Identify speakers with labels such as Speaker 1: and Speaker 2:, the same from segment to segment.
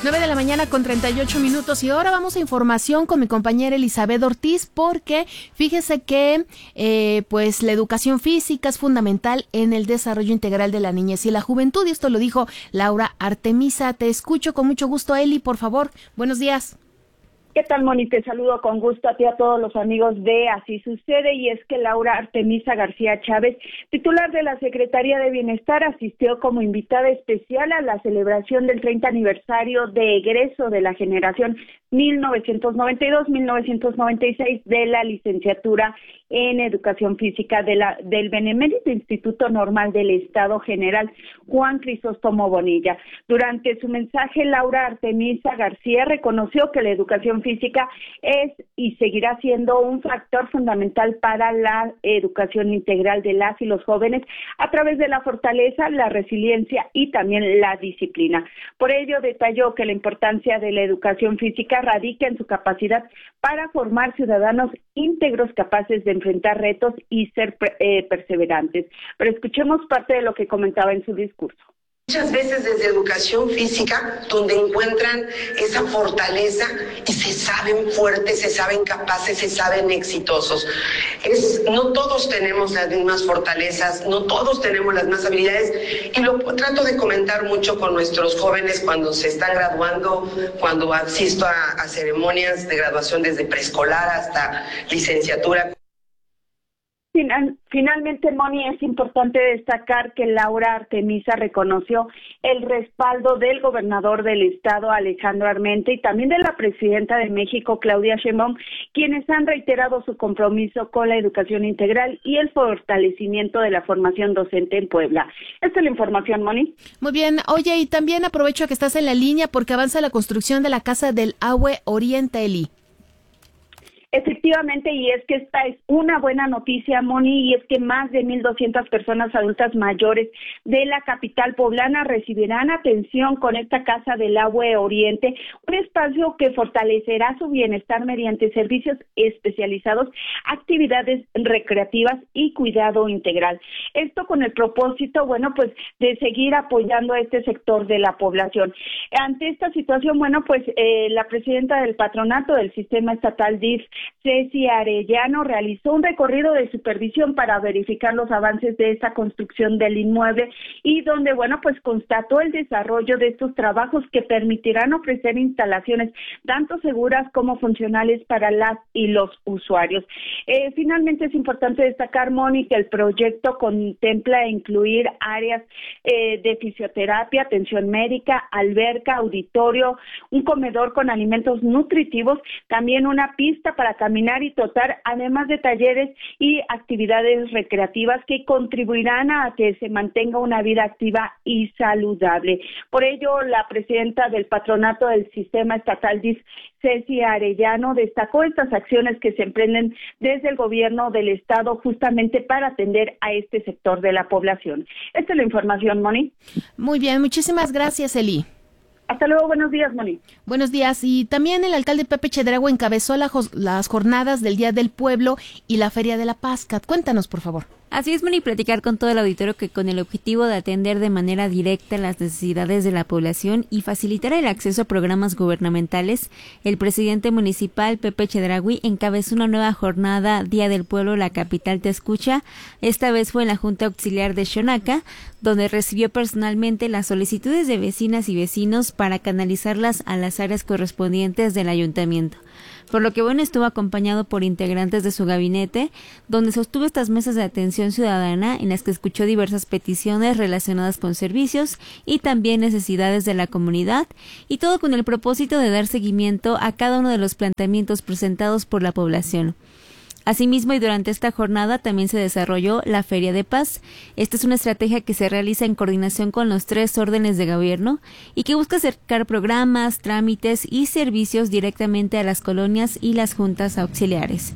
Speaker 1: 9:38 a.m. y ahora vamos a información con mi compañera Elizabeth Ortiz, porque fíjese que pues la educación física es fundamental en el desarrollo integral de la niñez y la juventud, y esto lo dijo Laura Artemisa. Te escucho con mucho gusto, Eli, por favor. Buenos días.
Speaker 2: ¿Qué tal, Moni? Te saludo con gusto a ti y a todos los amigos de Así Sucede, y es que Laura Artemisa García Chávez, titular de la Secretaría de Bienestar, asistió como invitada especial a la celebración del 30 aniversario de egreso de la generación 1992-1996 de la licenciatura en Educación Física del Benemérito Instituto Normal del Estado General Juan Crisóstomo Bonilla. Durante su mensaje, Laura Artemisa García reconoció que la educación física es y seguirá siendo un factor fundamental para la educación integral de las y los jóvenes a través de la fortaleza, la resiliencia y también la disciplina. Por ello, detalló que la importancia de la educación física radica en su capacidad para formar ciudadanos íntegros capaces de enfrentar retos y ser perseverantes. Pero escuchemos parte de lo que comentaba en su discurso.
Speaker 3: Muchas veces desde educación física, donde encuentran esa fortaleza y se saben fuertes, se saben capaces, se saben exitosos. No todos tenemos las mismas fortalezas, no todos tenemos las mismas habilidades, y lo trato de comentar mucho con nuestros jóvenes cuando se están graduando, cuando asisto a ceremonias de graduación desde preescolar hasta licenciatura.
Speaker 2: Finalmente, Moni, es importante destacar que Laura Artemisa reconoció el respaldo del gobernador del estado, Alejandro Armenta, y también de la presidenta de México, Claudia Sheinbaum, quienes han reiterado su compromiso con la educación integral y el fortalecimiento de la formación docente en Puebla. Esta es la información, Moni.
Speaker 1: Muy bien. Oye, y también aprovecho que estás en la línea porque avanza la construcción de la Casa del Agua Oriente, Eli.
Speaker 2: Efectivamente, y es que esta es una buena noticia, Moni, y es que más de 1,200 personas adultas mayores de la capital poblana recibirán atención con esta Casa del Agua Oriente, un espacio que fortalecerá su bienestar mediante servicios especializados, actividades recreativas y cuidado integral. Esto con el propósito, de seguir apoyando a este sector de la población. Ante esta situación, la presidenta del patronato del Sistema Estatal DIF, Ceci Arellano, realizó un recorrido de supervisión para verificar los avances de esta construcción del inmueble y donde, constató el desarrollo de estos trabajos que permitirán ofrecer instalaciones tanto seguras como funcionales para las y los usuarios. Finalmente, es importante destacar, Moni, que el proyecto contempla incluir áreas de fisioterapia, atención médica, alberca, auditorio, un comedor con alimentos nutritivos, también una pista para caminar y trotar, además de talleres y actividades recreativas que contribuirán a que se mantenga una vida activa y saludable. Por ello, la presidenta del patronato del Sistema Estatal DIF, Ceci Arellano, destacó estas acciones que se emprenden desde el gobierno del estado justamente para atender a este sector de la población. Esta es la información, Moni.
Speaker 1: Muy bien, muchísimas gracias, Eli.
Speaker 2: Hasta luego, buenos días, Moni.
Speaker 1: Buenos días. Y también el alcalde Pepe Chedraui encabezó las jornadas del Día del Pueblo y la Feria de la Paz. Cuéntanos, por favor.
Speaker 4: Así es, Moni, platicar con todo el auditorio que con el objetivo de atender de manera directa las necesidades de la población y facilitar el acceso a programas gubernamentales, el presidente municipal Pepe Chedraui encabezó una nueva jornada Día del Pueblo, la capital te escucha. Esta vez fue en la Junta Auxiliar de Xonaca, donde recibió personalmente las solicitudes de vecinas y vecinos para canalizarlas a las áreas correspondientes del ayuntamiento. Por lo que estuvo acompañado por integrantes de su gabinete, donde sostuvo estas mesas de atención ciudadana en las que escuchó diversas peticiones relacionadas con servicios y también necesidades de la comunidad, y todo con el propósito de dar seguimiento a cada uno de los planteamientos presentados por la población. Asimismo, y durante esta jornada también se desarrolló la Feria de Paz. Esta es una estrategia que se realiza en coordinación con los 3 órdenes de gobierno y que busca acercar programas, trámites y servicios directamente a las colonias y las juntas auxiliares.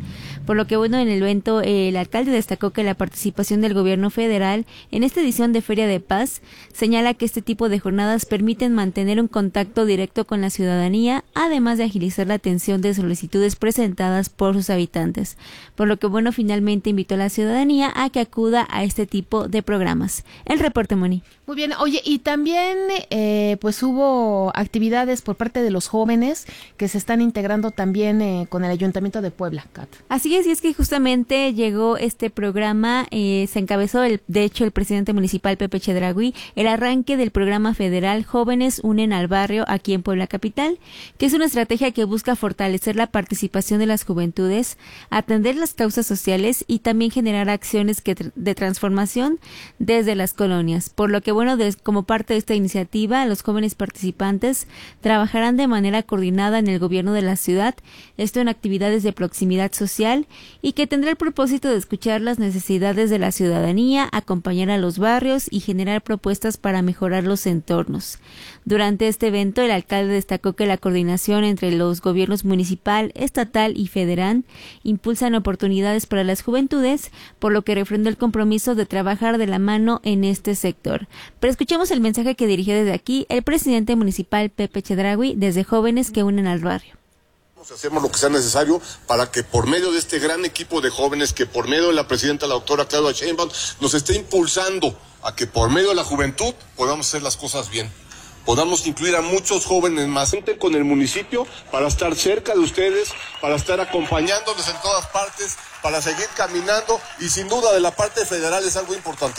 Speaker 4: Por lo que bueno, en el evento el alcalde destacó que la participación del gobierno federal en esta edición de Feria de Paz señala que este tipo de jornadas permiten mantener un contacto directo con la ciudadanía, además de agilizar la atención de solicitudes presentadas por sus habitantes. Por lo que bueno, finalmente invitó a la ciudadanía a que acuda a este tipo de programas. El reporte, Moni.
Speaker 1: Muy bien, oye, y también pues hubo actividades por parte de los jóvenes que se están integrando también con el Ayuntamiento de Puebla, Kat.
Speaker 4: Así es, y es que justamente llegó este programa, se encabezó de hecho el presidente municipal Pepe Chedraui, el arranque del programa federal Jóvenes Unen al Barrio aquí en Puebla Capital, que es una estrategia que busca fortalecer la participación de las juventudes, atender las causas sociales y también generar acciones de transformación desde las colonias, por lo que bueno, como parte de esta iniciativa, los jóvenes participantes trabajarán de manera coordinada en el gobierno de la ciudad, esto en actividades de proximidad social y que tendrá el propósito de escuchar las necesidades de la ciudadanía, acompañar a los barrios y generar propuestas para mejorar los entornos. Durante este evento, el alcalde destacó que la coordinación entre los gobiernos municipal, estatal y federal impulsan oportunidades para las juventudes, por lo que refrendó el compromiso de trabajar de la mano en este sector. Pero escuchemos el mensaje que dirigió desde aquí el presidente municipal Pepe Chedraui desde Jóvenes que Unen al Barrio.
Speaker 5: Hacemos lo que sea necesario para que por medio de este gran equipo de jóvenes, que por medio de la presidenta, la doctora Claudia Sheinbaum, nos esté impulsando a que por medio de la juventud podamos hacer las cosas bien. Podamos incluir a muchos jóvenes más con el municipio para estar cerca de ustedes, para estar acompañándoles en todas partes, para seguir caminando y sin duda de la parte federal es algo importante.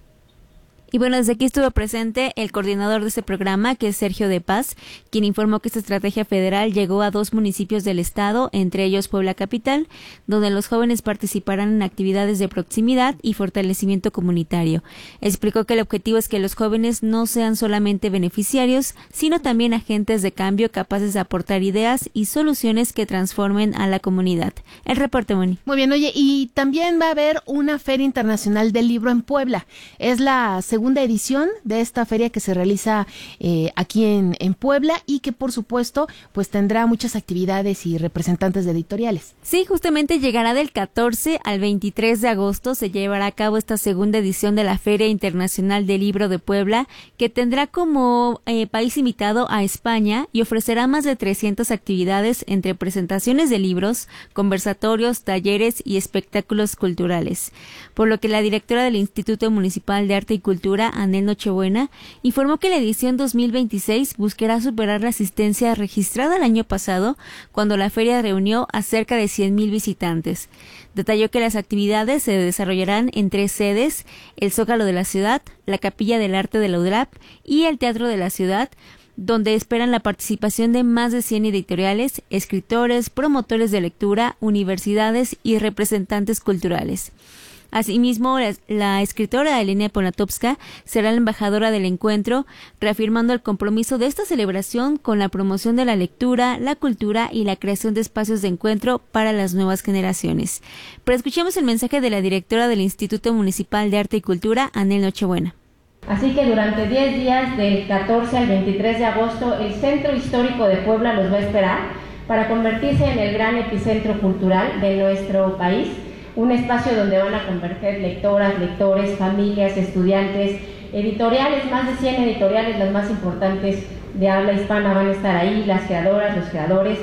Speaker 4: Y bueno, desde aquí estuvo presente el coordinador de este programa, que es Sergio de Paz, quien informó que esta estrategia federal llegó a 2 municipios del estado, entre ellos Puebla Capital, donde los jóvenes participarán en actividades de proximidad y fortalecimiento comunitario. Explicó que el objetivo es que los jóvenes no sean solamente beneficiarios, sino también agentes de cambio capaces de aportar ideas y soluciones que transformen a la comunidad. El reporte, Moni.
Speaker 1: Muy bien, oye, y también va a haber una Feria Internacional del Libro en Puebla. Es la segunda edición de esta feria que se realiza aquí en Puebla y que por supuesto pues tendrá muchas actividades y representantes de editoriales.
Speaker 4: Sí, justamente llegará del 14 al 23 de agosto, se llevará a cabo esta segunda edición de la Feria Internacional del Libro de Puebla, que tendrá como país invitado a España y ofrecerá más de 300 actividades entre presentaciones de libros, conversatorios, talleres y espectáculos culturales. Por lo que la directora del Instituto Municipal de Arte y Cultura, Anel Nochebuena, informó que la edición 2026 buscará superar la asistencia registrada el año pasado, cuando la feria reunió a cerca de 100,000 visitantes. Detalló que las actividades se desarrollarán en 3 sedes: el Zócalo de la ciudad, la Capilla del Arte de la UDLAP y el Teatro de la ciudad, donde esperan la participación de más de 100 editoriales, escritores, promotores de lectura, universidades y representantes culturales. Asimismo, la escritora Elena Poniatowska será la embajadora del encuentro, reafirmando el compromiso de esta celebración con la promoción de la lectura, la cultura y la creación de espacios de encuentro para las nuevas generaciones. Pero escuchemos el mensaje de la directora del Instituto Municipal de Arte y Cultura, Anel Nochebuena.
Speaker 6: Así que durante 10 días, del 14 al 23 de agosto, el Centro Histórico de Puebla los va a esperar para convertirse en el gran epicentro cultural de nuestro país. Un espacio donde van a converger lectoras, lectores, familias, estudiantes, editoriales, más de 100 editoriales, las más importantes de habla hispana van a estar ahí, las creadoras, los creadores.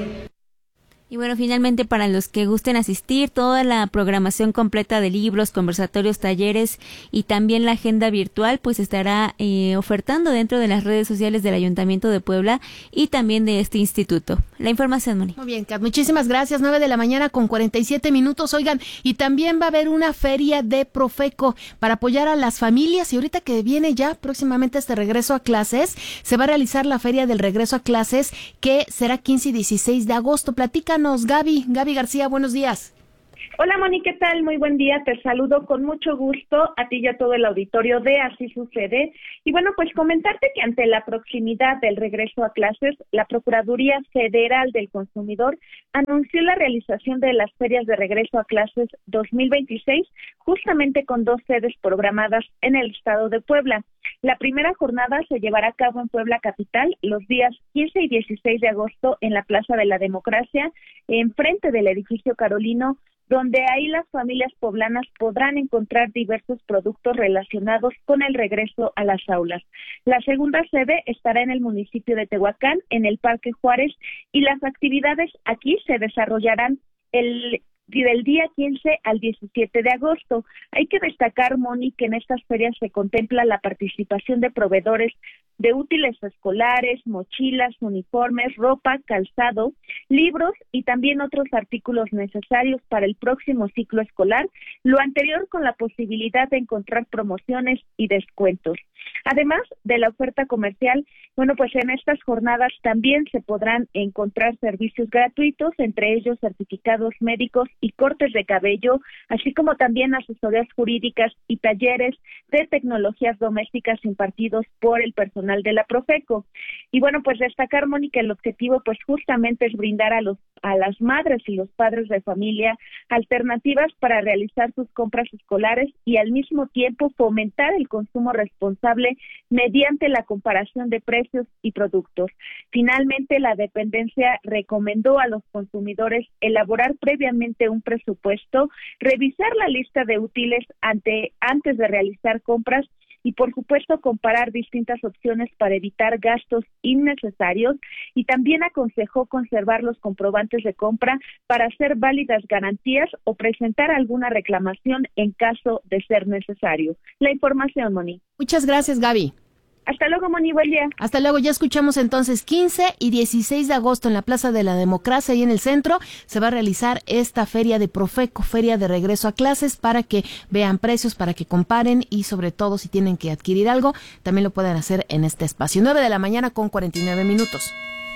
Speaker 4: Y bueno, finalmente, para los que gusten asistir, toda la programación completa de libros, conversatorios, talleres y también la agenda virtual pues estará ofertando dentro de las redes sociales del Ayuntamiento de Puebla y también de este instituto. La información, Moni.
Speaker 1: Muy bien, Kat, muchísimas gracias. 9:47 a.m. Oigan, y también va a haber una feria de Profeco para apoyar a las familias, y ahorita que viene ya próximamente este regreso a clases, se va a realizar la feria del regreso a clases, que será 15 y 16 de agosto. Platícanos, Gaby García, buenos días.
Speaker 2: Hola, Moni, ¿qué tal? Muy buen día, te saludo con mucho gusto a ti y a todo el auditorio de Así Sucede. Y bueno, pues comentarte que ante la proximidad del regreso a clases, la Procuraduría Federal del Consumidor anunció la realización de las ferias de regreso a clases 2026, justamente con 2 sedes programadas en el estado de Puebla. La primera jornada se llevará a cabo en Puebla Capital los días 15 y 16 de agosto en la Plaza de la Democracia, enfrente del edificio Carolino, donde ahí las familias poblanas podrán encontrar diversos productos relacionados con el regreso a las aulas. La segunda sede estará en el municipio de Tehuacán, en el Parque Juárez, y las actividades aquí se desarrollarán del día 15 al 17 de agosto. Hay que destacar, Moni, que en estas ferias se contempla la participación de proveedores de útiles escolares, mochilas, uniformes, ropa, calzado, libros y también otros artículos necesarios para el próximo ciclo escolar, lo anterior con la posibilidad de encontrar promociones y descuentos. Además de la oferta comercial, pues en estas jornadas también se podrán encontrar servicios gratuitos, entre ellos certificados médicos y cortes de cabello, así como también asesorías jurídicas y talleres de tecnologías domésticas impartidos por el personal de la Profeco. Y pues destacar, Mónica, el objetivo justamente es brindar a las madres y los padres de familia alternativas para realizar sus compras escolares y al mismo tiempo fomentar el consumo responsable mediante la comparación de precios y productos. Finalmente, la dependencia recomendó a los consumidores elaborar previamente un presupuesto, revisar la lista de útiles antes de realizar compras y, por supuesto, comparar distintas opciones para evitar gastos innecesarios, y también aconsejó conservar los comprobantes de compra para hacer válidas garantías o presentar alguna reclamación en caso de ser necesario. La información, Moni.
Speaker 1: Muchas gracias, Gaby.
Speaker 2: Hasta luego, Moni, buen día.
Speaker 1: Hasta luego, ya escuchamos entonces 15 y 16 de agosto en la Plaza de la Democracia y en el centro se va a realizar esta feria de Profeco, feria de regreso a clases, para que vean precios, para que comparen y sobre todo si tienen que adquirir algo, también lo pueden hacer en este espacio. 9 de la mañana con 49 minutos.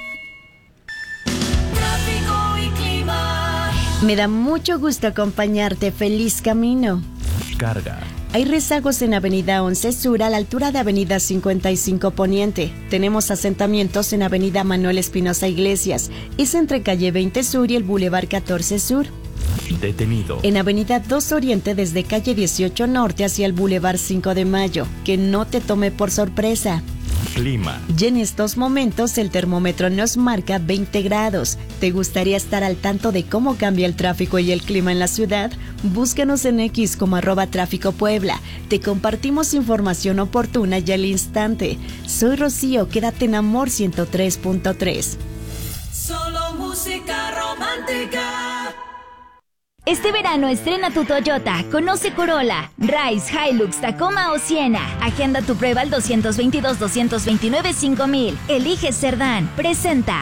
Speaker 7: Tráfico y clima.
Speaker 8: Me da mucho gusto acompañarte. Feliz camino.
Speaker 9: Carga.
Speaker 8: Hay rezagos en Avenida 11 Sur a la altura de Avenida 55 Poniente. Tenemos asentamientos en Avenida Manuel Espinosa Iglesias. Es entre Calle 20 Sur y el Boulevard 14 Sur.
Speaker 9: Detenido.
Speaker 8: En Avenida 2 Oriente desde Calle 18 Norte hacia el Boulevard 5 de Mayo. Que no te tome por sorpresa.
Speaker 9: Clima.
Speaker 8: Y en estos momentos el termómetro nos marca 20 grados. ¿Te gustaría estar al tanto de cómo cambia el tráfico y el clima en la ciudad? Búscanos en X como @Tráfico Puebla. Te compartimos información oportuna y al instante. Soy Rocío, quédate en Amor 103.3.
Speaker 7: Solo música romántica.
Speaker 10: Este verano estrena tu Toyota. Conoce Corolla, Rise, Hilux, Tacoma o Siena. Agenda tu prueba al 222-229-5000. Elige Cerdán. Presenta.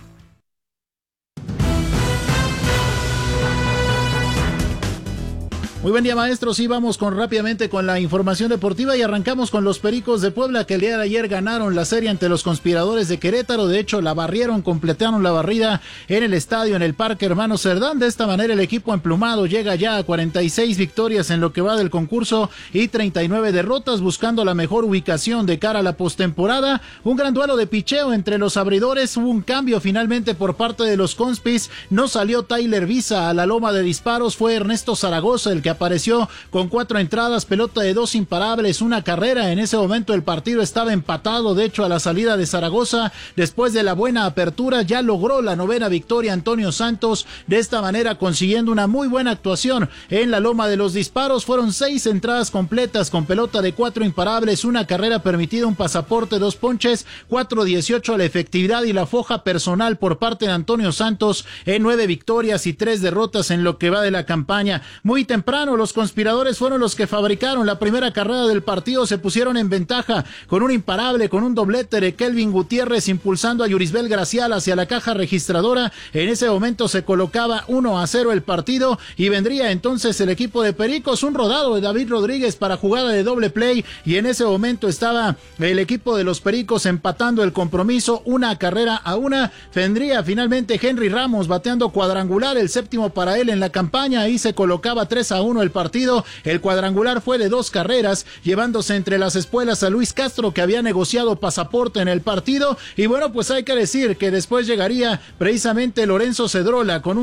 Speaker 11: Muy buen día, maestros. Sí, vamos rápidamente con la información deportiva y arrancamos con los Pericos de Puebla, que el día de ayer ganaron la serie ante los Conspiradores de Querétaro. De hecho, la barrieron, completaron la barrida en el estadio, en el Parque Hermano Cerdán. De esta manera, el equipo emplumado llega ya a 46 victorias en lo que va del concurso y 39 derrotas, buscando la mejor ubicación de cara a la postemporada. Un gran duelo de picheo entre los abridores. Hubo un cambio finalmente por parte de los Conspis. No salió Tyler Visa a la loma de disparos. Fue Ernesto Zaragoza el que apareció con 4 entradas, pelota de 2 imparables, una carrera. En ese momento el partido estaba empatado. De hecho, a la salida de Zaragoza, después de la buena apertura, ya logró la 9ª victoria Antonio Santos, de esta manera consiguiendo una muy buena actuación en la loma de los disparos. Fueron 6 entradas completas con pelota de 4 imparables, una carrera permitida, un pasaporte, 2 ponches, 4.18 la efectividad y la foja personal por parte de Antonio Santos en 9 victorias y 3 derrotas en lo que va de la campaña. Muy temprano los Conspiradores fueron los que fabricaron la primera carrera del partido, se pusieron en ventaja con un imparable, con un doblete de Kelvin Gutiérrez impulsando a Yurisbel Gracial hacia la caja registradora. En ese momento se colocaba 1-0 el partido y vendría entonces el equipo de Pericos, un rodado de David Rodríguez para jugada de doble play, y en ese momento estaba el equipo de los Pericos empatando el compromiso 1-1. Vendría finalmente Henry Ramos bateando cuadrangular, el 7º para él en la campaña. Ahí se colocaba 3-1 el partido. El cuadrangular fue de 2 carreras, llevándose entre las espuelas a Luis Castro, que había negociado pasaporte en el partido. Y bueno, pues hay que decir que después llegaría precisamente Lorenzo Cedrola con un